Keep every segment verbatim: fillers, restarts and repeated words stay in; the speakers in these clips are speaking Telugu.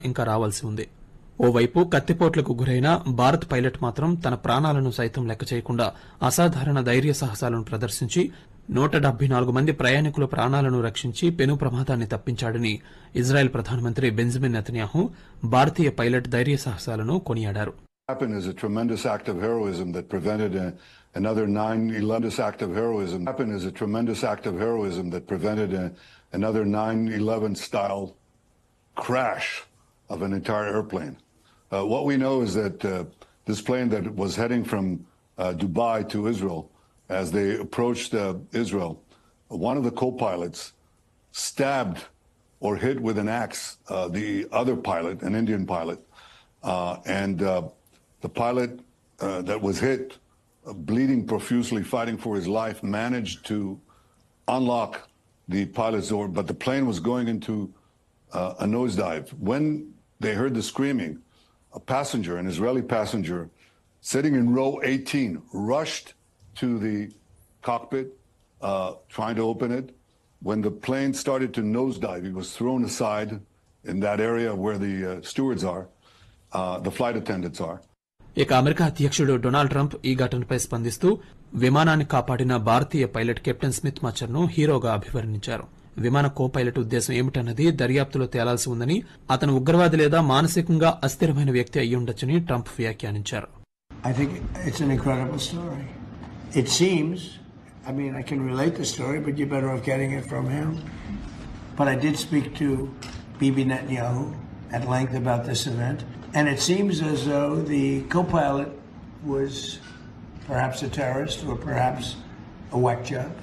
ఇంకా రావాల్సి ఉంది. ఓవైపు కత్తిపోట్లకు గురైన భారత్ పైలట్ మాత్రం తన ప్రాణాలను సైతం లెక్క చేయకుండా అసాధారణ ధైర్య సాహసాలను ప్రదర్శించి నూట డెబ్బై నాలుగు మంది ప్రయాణికుల ప్రాణాలను రక్షించి పెను ప్రమాదాన్ని తప్పించాడని ఇజ్రాయెల్ ప్రధానమంత్రి బెంజమిన్ నెతన్యాహు భారతీయ పైలట్ ధైర్య సాహసాలను కొనియాడారు. Happened is a tremendous act of heroism that prevented a, another nine eleven act of heroism. Happened is a tremendous act of heroism that prevented a, another nine eleven style crash of an entire airplane. Uh, what we know is that uh, this plane that was heading from uh, Dubai to Israel, as they approached uh, Israel, one of the co-pilots stabbed or hit with an axe uh, the other pilot, an Indian pilot, uh, and uh, the pilot uh, that was hit, uh, bleeding profusely, fighting for his life, managed to unlock the pilot's door, but the plane was going into uh, a nosedive. When they heard the screaming, a passenger, an Israeli passenger, sitting in row eighteen, rushed to the cockpit, uh, trying to open it. When the plane started to nosedive, he was thrown aside in that area where the uh, stewards are, uh, the flight attendants are. ఇక అమెరికా అధ్యక్షుడు డొనాల్డ్ ట్రంప్ ఈ ఘటనపై స్పందిస్తూ విమానాన్ని కాపాడిన భారతీయ పైలట్ కెప్టెన్ స్మిత్ మచర్ ను హీరోగా అభివర్ణించారు. విమాన కో పైలట్ ఉద్దేశం ఏమిటన్నది దర్యాప్తులో తేలాల్సి ఉందని, అతను ఉగ్రవాది లేదా మానసికంగా అస్థిరమైన వ్యక్తి అయ్యుండొచ్చని ట్రంప్ వ్యాఖ్యానించారు. I think it's an incredible story. It seems, I mean, I can relate the story, but you're better off getting it from him. But I did speak to Bibi Netanyahu at length about this event, and it seems as though the co-pilot was perhaps a terrorist or perhaps a whack job,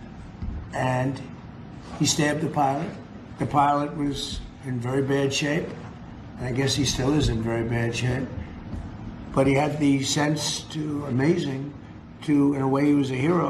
and he stabbed the pilot. The pilot was in very bad shape, and I guess he still is in very bad shape. But he had the sense to, amazing, to, in a way he was a hero,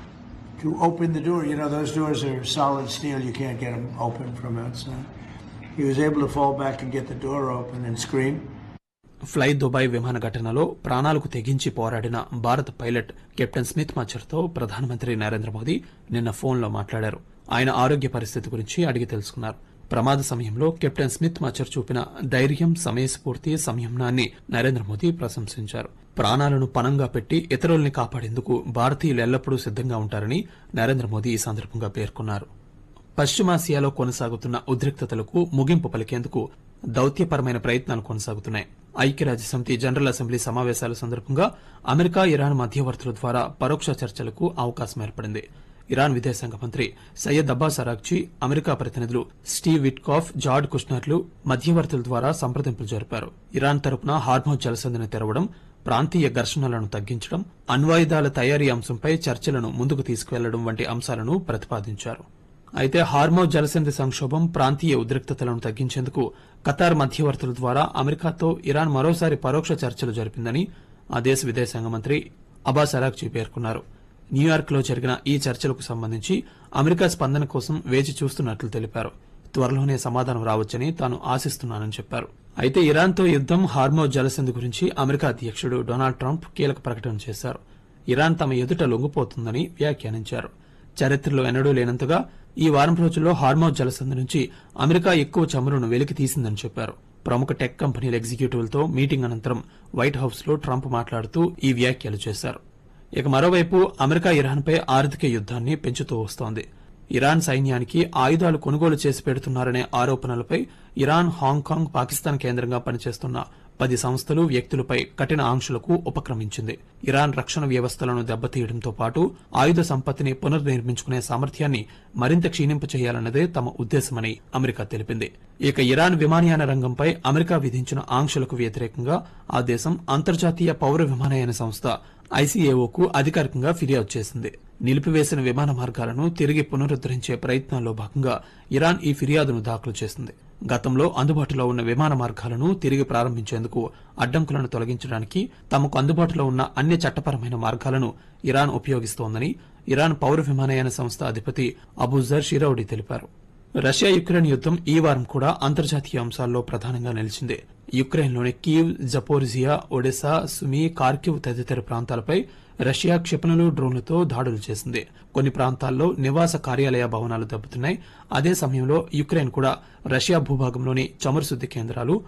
to open the door. You know, those doors are solid steel. You can't get them open from outside. He was able to fall back and get the door open and scream. Fly Dubai విమాన ఘటనలో ప్రాణాలకు తెగించి పోరాడిన భారత పైలట్ కెప్టెన్ స్మిత్ మచర్తో ప్రధానమంత్రి నరేంద్ర మోదీ నిన్న ఫోన్లో మాట్లాడారు. ఆయన ఆరోగ్య పరిస్థితి గురించి అడిగి తెలుసుకున్నారు. ప్రమాద సమయంలో కెప్టెన్ స్మిత్ మచర్ చూపిన ధైర్యం, సమయస్ఫూర్తి, సంయమనాన్ని నరేంద్ర మోదీ ప్రశంసించారు. ప్రాణాలను పణంగా పెట్టి ఇతరుల్ని కాపాడేందుకు భారతీయులు ఎల్లప్పుడూ సిద్దంగా ఉంటారని నరేంద్ర మోదీ ఈ సందర్భంగా పేర్కొన్నారు. పశ్చిమాసియాలో కొనసాగుతున్న ఉద్రిక్తతలకు ముగింపు పలికేందుకు దౌత్యపరమైన ప్రయత్నాలు కొనసాగుతున్నాయి. ఐక్యరాజ్యసమితి జనరల్ అసెంబ్లీ సమావేశాల సందర్భంగా అమెరికా, ఇరాన్ మధ్యవర్తుల ద్వారా పరోక్ష చర్చలకు అవకాశం ఏర్పడింది. ఇరాన్ విదేశాంగ మంత్రి సయ్యద్ అబ్బాస్ అరాగ్చీ, అమెరికా ప్రతినిధులు స్టీవ్ విట్కాఫ్, జార్డ్ కుష్నర్లు మధ్యవర్తుల ద్వారా సంప్రదింపులు జరిపారు. ఇరాన్ తరపున హార్మోజ్ జలసంధిని తెరవడం, ప్రాంతీయ ఘర్షణలను తగ్గించడం, అణ్వాయుధాల తయారీ అంశంపై చర్చలను ముందుకు తీసుకువెళ్లడం వంటి అంశాలను ప్రతిపాదించారు. అయితే హార్మోజ్ జలసంధి సంక్షోభం, ప్రాంతీయ ఉద్రిక్తతలను తగ్గించేందుకు ఖతార్ మధ్యవర్తుల ద్వారా అమెరికాతో ఇరాన్ మరోసారి పరోక్ష చర్చలు జరిపిందని ఆ దేశ విదేశాంగ మంత్రి అబ్బాస్ అరాగ్చీ పేర్కొన్నారు. న్యూయార్క్ లో జరిగిన ఈ చర్చలకు సంబంధించి అమెరికా స్పందన కోసం వేచి చూస్తున్నట్లు తెలిపారు. త్వరలోనే సమాధానం రావచ్చని తాను ఆశిస్తున్నానని చెప్పారు. అయితే ఇరాన్తో యుద్దం, హార్మోజ్ జలసంధి గురించి అమెరికా అధ్యక్షుడు డొనాల్డ్ ట్రంప్ కీలక ప్రకటన చేశారు. ఇరాన్ తమ ఎదుట లొంగిపోతుందని వ్యాఖ్యానించారు. చరిత్రలో ఎన్నడూ లేనంతగా ఈ వారం రోజుల్లో హార్మోజ్ జలసంధి నుంచి అమెరికా ఎక్కువ చమురును వెలికి తీసిందని చెప్పారు. ప్రముఖ టెక్ కంపెనీల ఎగ్జిక్యూటివ్లతో మీటింగ్ అనంతరం వైట్ హౌస్ లో ట్రంప్ మాట్లాడుతూ ఈ వ్యాఖ్యలు చేశారు. ఇక మరోవైపు అమెరికా ఇరాన్పై ఆర్థిక యుద్దాన్ని పెంచుతూ వస్తోంది. ఇరాన్ సైన్యానికి ఆయుధాలు కొనుగోలు చేసి పెడుతున్నారనే ఆరోపణలపై ఇరాన్, హాంకాంగ్, పాకిస్తాన్ కేంద్రంగా పనిచేస్తున్న పది సంస్థలు, వ్యక్తులపై కఠిన ఆంక్షలకు ఉపక్రమించింది. ఇరాన్ రక్షణ వ్యవస్థలను దెబ్బతీయడంతో పాటు ఆయుధ సంపత్తిని పునర్నిర్మించుకునే సామర్థ్యాన్ని మరింత క్షీణింపచేయాలన్నదే తమ ఉద్దేశమని అమెరికా తెలిపింది. ఇక ఇరాన్ విమానయాన రంగంపై అమెరికా విధించిన ఆంక్షలకు వ్యతిరేకంగా ఆ దేశం అంతర్జాతీయ పౌర విమానయాన సంస్థ ఐసీఏఓకు అధికారికంగా ఫిర్యాదు చేసింది. నిలిపివేసిన విమాన మార్గాలను తిరిగి పునరుద్దరించే ప్రయత్నాల్లో భాగంగా ఇరాన్ ఈ ఫిర్యాదును దాఖలు చేసింది. గతంలో అందుబాటులో ఉన్న విమాన మార్గాలను తిరిగి ప్రారంభించేందుకు అడ్డంకులను తొలగించడానికి తమకు అందుబాటులో ఉన్న అన్ని చట్టపరమైన మార్గాలను ఇరాన్ ఉపయోగిస్తోందని ఇరాన్ పౌర విమానయాన సంస్థ అధిపతి అబూజర్ షిరౌడి తెలిపారు. రష్యా యుక్రెయిన్ యుద్దం ఈ వారం కూడా అంతర్జాతీయ అంశాల్లో ప్రధానంగా నిలిచింది. యుక్రెయిన్లోని కీవ్, జపోర్జియా, ఒడెసా, సుమి, కార్కివ్ తదితర ప్రాంతాలపై రష్యా క్షిపణులు, డ్రోన్లతో దాడులు చేసింది. కొన్ని ప్రాంతాల్లో నివాస కార్యాలయ భవనాలు దెబ్బతిన్నాయి. అదే సమయంలో యుక్రెయిన్ కూడా రష్యా భూభాగంలోని చమురు శుద్ది కేంద్రాలు,